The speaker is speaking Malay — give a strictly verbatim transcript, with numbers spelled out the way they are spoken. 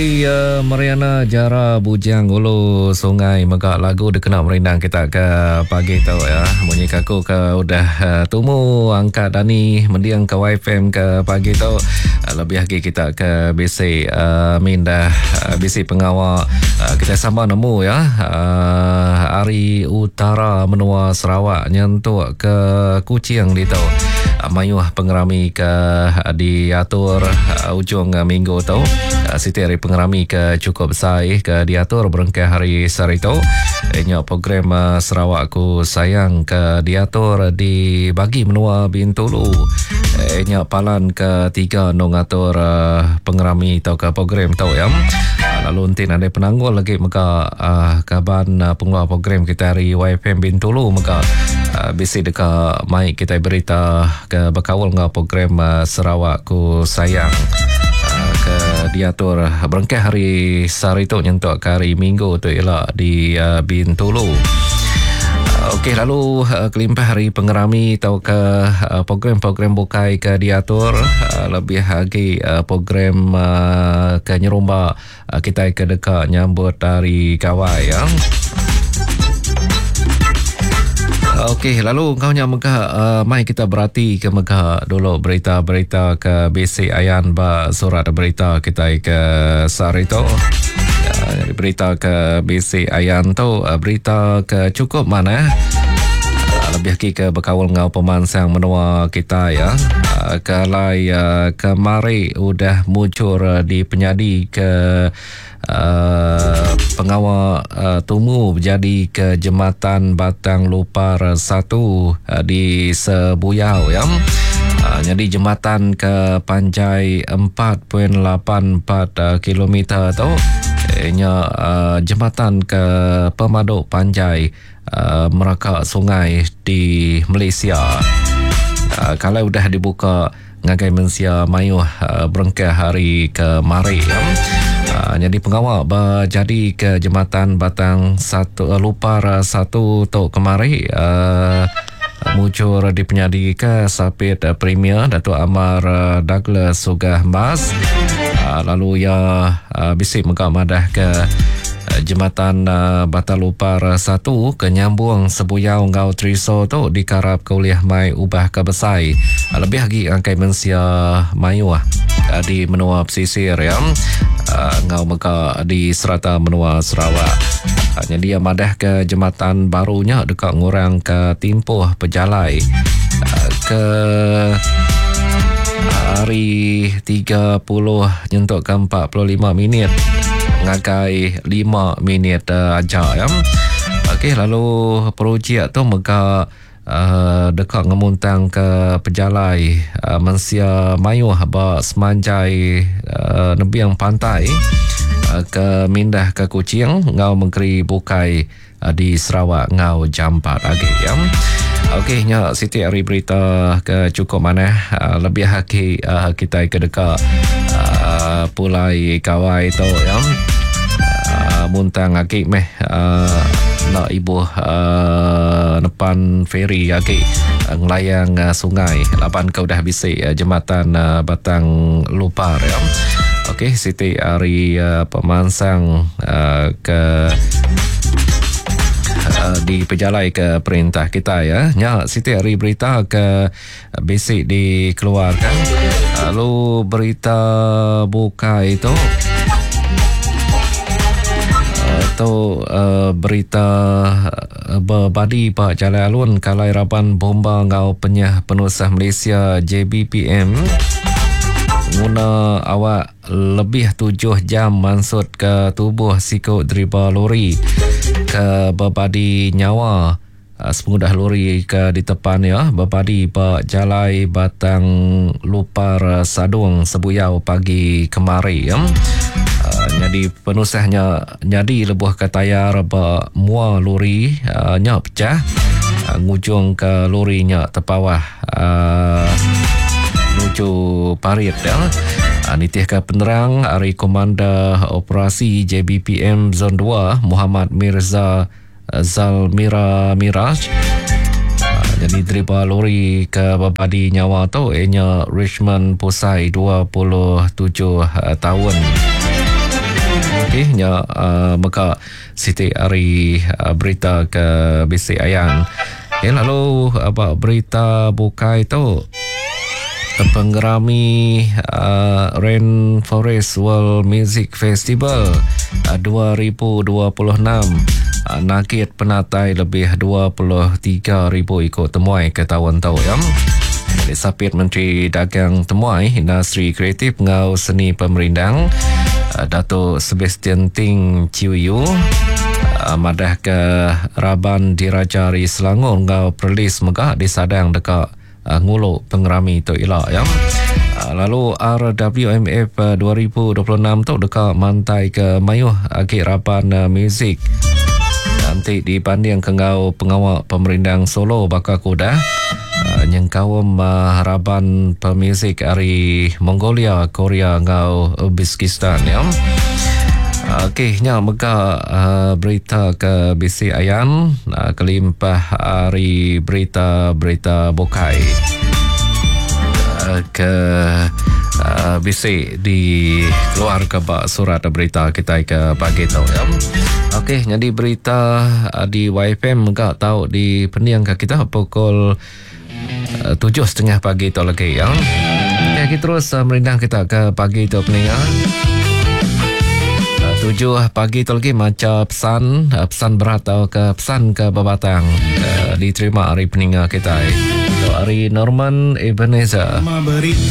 Ya, Mariana Jara Bujang Ulu Sungai Megak lagu dia kena merindang kita ke pagi tau ya. Bunyi kaku ke udah uh, tumu angkat Dani mendiang ke Y F M ke pagi tau. Uh, lebih lagi kita ke B C uh, Min dah uh, B C pengawal uh, kita sama nemu ya. Uh, Ari Utara Menua Sarawak nyentuk ke Kuching di tau. Uh, mayuh pengerami ke uh, diatur uh, ujung uh, minggu tau. Uh, Siti hari pengerami ke cukup besar eh, ke diatur berengkai hari Sarito. Inya program uh, Sarawak Ku Sayang ke diatur di bagi menua Bintulu. Inya palan ke tiga nong atur uh, pengerami tau ke program tau ya. Uh, lalu nanti ada penanggul lagi maka uh, kaban uh, pengeluar program kita hari Y F M Bintulu maka uh, bisi dekat mic kita berita ke berkawal dengan program uh, Sarawak Ku Sayang. Ke diatur berengkai hari Sarito nyentuk ke hari Minggu tu ialah di uh, Bintulu. Uh, Okey, lalu uh, kelimpah hari pengerami atau ke uh, program-program bukai ke diatur uh, lebih lagi uh, program uh, ke nyerumba uh, kita ke dekat nyambut hari Kawai ya. Okey, lalu kau nya megah uh, mai kita berhati ke megah dulu berita-berita ke B C Ayan ba surat berita kita ke Sarito. Uh, berita ke B C Ayan tu uh, berita ke cukup mana uh, lebih lagi ke berkawal ngau pemansang menua kita ya. Uh, kalai uh, kemari udah muncul uh, di penyadi ke Uh, pengawal uh, tumu jadi ke Jembatan Batang Lupar satu uh, di Sebuyau ya. Uh, jadi jembatan ke panjai empat perpuluhan lapan empat uh, kilometer tu. Ianya uh, jembatan ke pemaduk panjai uh, merakak sungai di Malaysia. Uh, kalau dah dibuka ngagai mensia mayuh uh, berengkai hari ke mari ya. Uh, jadi pengawal berjadi ke Jembatan Batang satu uh, Lupar uh, satu tu kemari uh, muncul di penyadi ke Sapit uh, Premier Datuk Amar uh, Douglas Sugah Mas. Uh, lalu ya uh, bisik megak madah ke uh, Jembatan uh, Batang Lupar satu ke nyambung Sebuyau Ngau Triso tu dikarap ke uliah mai ubah ke besai. Uh, lebih lagi angkai mensia mayu uh, di menua pesisir ya. Uh, ngau meka di serata menua Sarawak. Uh, jadi dia madah ke jembatan barunya dekat ngurang ke timpuh pejalai uh, ke hari tiga puluh nyentuk ke empat puluh lima minit ngagai lima minit uh, aja ya. Okey, lalu projek tu meka Uh, dekat ngemuntang ke pejalai uh, mensia mayuh ba semanjai uh, nebiang pantai uh, ke mindah ke Kuching ngau mengkeri bukai uh, di Sarawak ngau jampat lagi ya. Okey, nya Siti hari berita ke cukup mana uh, lebih lagi uh, kita ke dekat uh, Pulai Kawai tu ya. Uh, muntang lagi meh uh, nak ibu uh, depan feri lagi uh, ngelayang uh, sungai lapan kau dah bisik uh, jembatan uh, Batang Lupar ya. Okey, Siti hari uh, pemansang uh, ke uh, di pejalai ke perintah kita ya. Nya Siti hari berita ke uh, bisik dikeluarkan. Lalu berita buka itu atau uh, berita uh, berbadi Pak Jalai Alun kalai raban bomba ngau penyah penusah Malaysia J B P M guna awak lebih tujuh jam mansut ke tubuh sikut driba lori ke berbadi nyawa uh, semudah lori ke di tepan ya berbadi Pak Jalai Batang Lupar Sadung Sebuyau pagi kemari ya. Uh, jadi penusahnya jadi lebuh ke tayar ba mua lori uh, nya pecah uh, ngujung ke lorinya terpawah uh, menuju parit ya. Uh, nitih ke penerang hari Komander Operasi J B P M Zon dua Muhammad Mirza uh, Zalmira Miraj. Uh, jadi driba lori ke babadi nyawa tu ianya Richmond Pusai dua puluh tujuh uh, tahun. okey nya uh, maka Siti Ari uh, berita ke Bisik Ayan. Okay, lalu apa berita bukai tu penggerami uh, Rainforest World Music Festival uh, dua ribu dua puluh enam uh, nakit penatai lebih dua puluh tiga ribu ikut temuai ke tahun tahu ya. Disapit Menteri Dagang Temuai Industri Kreatif ngau seni pemerindang uh, Datuk Sebastian Ting Ciuyu uh, madah ke Raban Dirajari Selangor ngau perlis megah disadang dekat Uh, nguluk pengerami tu elak ya. Uh, lalu R W M F uh, dua ribu dua puluh enam tu dekat mantai ke Mayuh agik Raban uh, Muzik. Nanti dibanding ke ngau pengawal pemerindang Solo bakal kuda uh, nyengkawam uh, Raban pemuzik dari Mongolia, Korea ngau Uzbekistan ya. Okey, nya mega uh, berita ke Bisik Ayan uh, kelimpah hari berita-berita bukai uh, ke uh, Bisik di keluar ke bak surat berita kita ke pagi tau ya. Okey, jadi berita uh, di Y F M mega tahu di pendiang ke kita pukul uh, tujuh setengah pagi tau lagi ya. Okay, kita terus uh, merindang kita ke pagi tau pendiang. Tujuh pagi tu lagi macam pesan pesan berat atau ke pesan ke Babatang uh, diterima hari peninggal kita. Hari Norman Ebenezer.